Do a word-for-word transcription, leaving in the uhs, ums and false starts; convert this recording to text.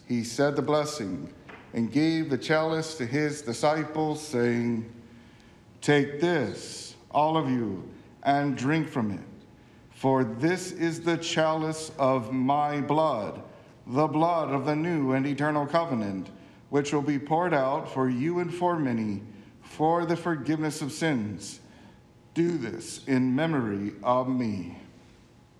he said the blessing and gave the chalice to his disciples, saying, "Take this, all of you, and drink from it. For this is the chalice of my blood, the blood of the new and eternal covenant, which will be poured out for you and for many for the forgiveness of sins. Do this in memory of me."